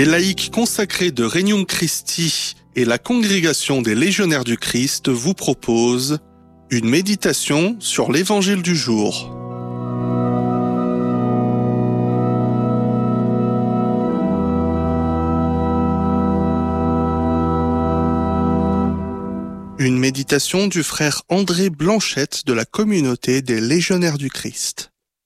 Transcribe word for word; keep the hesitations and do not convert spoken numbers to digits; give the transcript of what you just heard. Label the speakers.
Speaker 1: Les laïcs consacrés de Regnum Christi et la congrégation des légionnaires du Christ vous proposent une méditation sur l'évangile du jour. Une méditation du frère André Blanchette de la communauté des légionnaires du Christ.